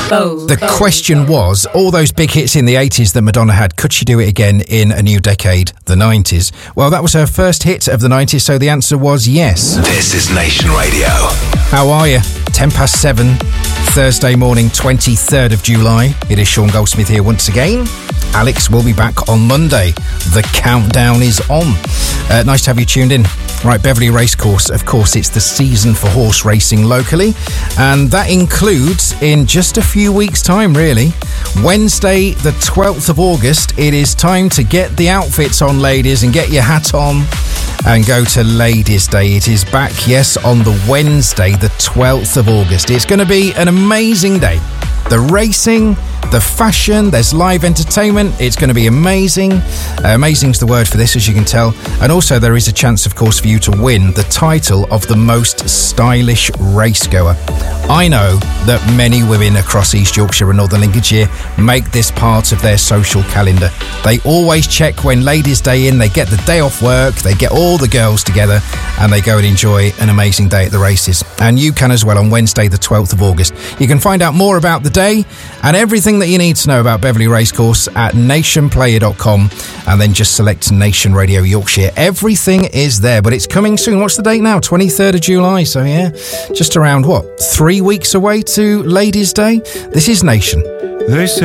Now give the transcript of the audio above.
The question was, all those big hits in the 80s that Madonna had, could she do it again in a new decade, the 90s? Well, that was her first hit of the 90s, so the answer was yes. This is Nation Radio. How are you? 7:10, Thursday morning, 23rd of July. It is Sean Goldsmith here once again. Alex will be back on Monday. The countdown is on. Nice to have you tuned in. Right, Beverley Racecourse, of course, it's the season for horse racing locally, and that includes in just a few weeks' time, really. Wednesday, the 12th of August, it is time to get the outfits on, ladies, and get your hat on and go to Ladies' Day. It is back, yes, on the Wednesday, the 12th of August. It's going to be an amazing day. The racing, the fashion, there's live entertainment. It's going to be amazing. Amazing's the word for this, as you can tell. And also there is a chance, of course, for you to win the title of the most stylish racegoer. I know that many women across East Yorkshire and Northern Lincolnshire make this part of their social calendar. They always check when Ladies' Day in, they get the day off work, they get all the girls together and they go and enjoy an amazing day at the races. And you can as well on Wednesday, the 12th of August. You can find out more about the day and everything that you need to know about Beverley Racecourse at nationplayer.com, and then just select Nation Radio Yorkshire. Everything is there, but it's coming soon. What's the date now? 23rd of July. So yeah, just around 3 weeks away to Ladies' Day. This is Nation. They say